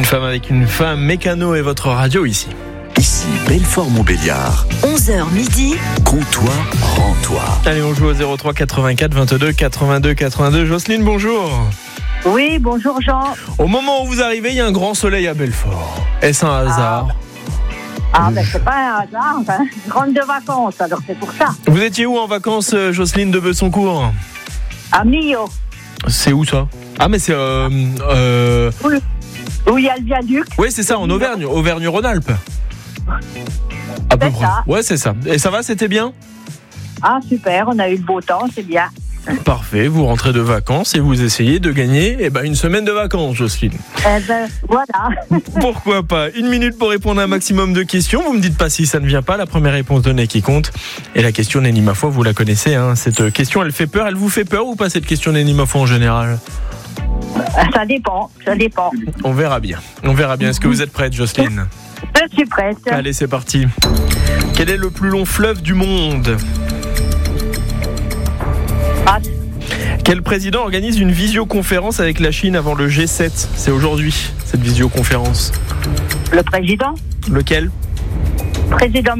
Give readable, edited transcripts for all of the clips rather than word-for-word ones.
femme avec une femme, Mécano et votre radio ici. Ici, Belfort-Montbéliard. 11h midi. Comptoir, rends-toi. Allez, on joue au 03 84 22 82 82. Jocelyne, bonjour. Oui, bonjour Jean. Au moment où vous arrivez, il y a un grand soleil à Belfort. Est-ce un hasard ? C'est pas un hasard, enfin, je rentre de vacances, alors c'est pour ça. Vous étiez où en vacances, Jocelyne de Besoncourt ? À Millau. C'est où ça ? Ah, mais c'est... Oui. Où il y a le viaduc. Oui, c'est ça, en Auvergne, Auvergne-Rhône-Alpes. À peu près. Ça. Ouais, c'est ça. Et ça va, c'était bien ? Ah, super, on a eu le beau temps, c'est bien. Parfait, vous rentrez de vacances et vous essayez de gagner une semaine de vacances, Jocelyne. Voilà. Pourquoi pas ? 1 minute pour répondre à un maximum de questions. Vous me dites pas si ça ne vient pas. La première réponse donnée qui compte. Et la question n'est ni ma foi, vous la connaissez. Cette question, elle fait peur. Elle vous fait peur ou pas, cette question n'est ni ma foi en général ? Ça dépend. On verra bien. Est-ce que vous êtes prête, Jocelyne ? Je suis prête. Allez, c'est parti. Quel est le plus long fleuve du monde ? Quel président organise une visioconférence avec la Chine avant le G7 ? C'est aujourd'hui, cette visioconférence. Le président ? Lequel ? Président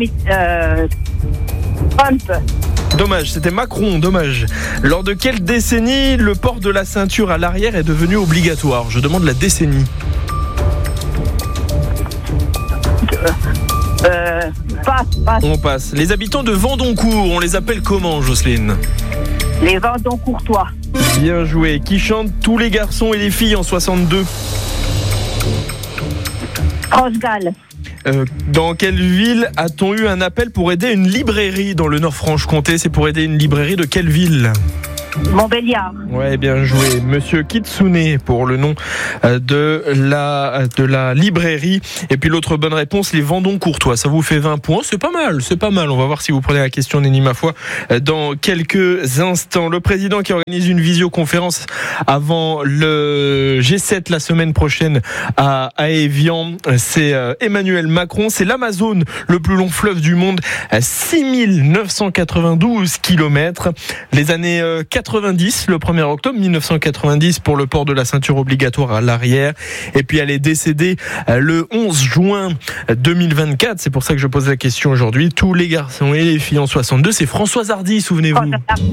Trump. Dommage, c'était Macron, dommage. Lors de quelle décennie le port de la ceinture à l'arrière est devenu obligatoire ? Je demande la décennie. Passe. On passe. Les habitants de Vendoncourt, on les appelle comment, Jocelyne ? Les Vendoncourtois. Bien joué. Qui chante Tous les garçons et les filles en 62 ? France-Galles. Dans quelle ville a-t-on eu un appel pour aider une librairie dans le Nord-Franche-Comté ? C'est pour aider une librairie de quelle ville ? Montbéliard. Ouais, bien joué. Monsieur Kitsune pour le nom de la librairie. Et puis l'autre bonne réponse, les Vendoncourtois. Ça vous fait 20 points. C'est pas mal. On va voir si vous prenez la question n'est ni ma foi dans quelques instants. Le président qui organise une visioconférence avant le G7 la semaine prochaine à Évian, c'est Emmanuel Macron. C'est l'Amazone, le plus long fleuve du monde, à 6992 km. Les années 90, le 1er octobre 1990 pour le port de la ceinture obligatoire à l'arrière. Et puis elle est décédée le 11 juin 2024. C'est pour ça que je pose la question aujourd'hui. Tous les garçons et les filles en 62, c'est Françoise Hardy, souvenez-vous.